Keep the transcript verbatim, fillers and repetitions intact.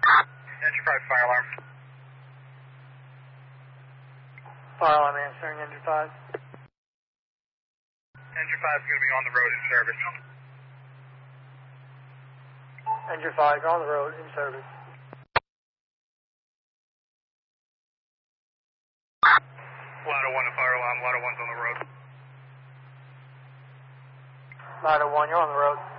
Engine five, fire alarm. Fire alarm answering, engine five. Engine five is going to be on the road in service. Engine five on the road in service. Ladder one to fire alarm, ladder one's on the road. Ladder one, you're on the road.